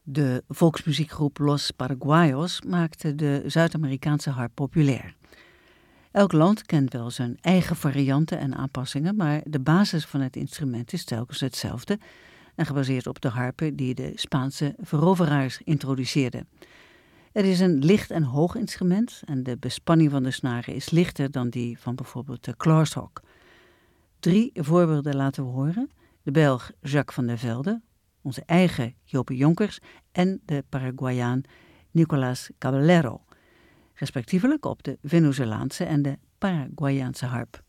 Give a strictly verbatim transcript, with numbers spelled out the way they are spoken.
De volksmuziekgroep Los Paraguayos maakte de Zuid-Amerikaanse harp populair. Elk land kent wel zijn eigen varianten en aanpassingen, maar de basis van het instrument is telkens hetzelfde en gebaseerd op de harpen die de Spaanse veroveraars introduceerden. Het is een licht en hoog instrument en de bespanning van de snaren is lichter dan die van bijvoorbeeld de clawshawk. Drie voorbeelden laten we horen: de Belg Jacques van der Velde, onze eigen Jope Jonkers en de Paraguayaan Nicolás Caballero, respectievelijk op de Venezolaanse en de Paraguayaanse harp.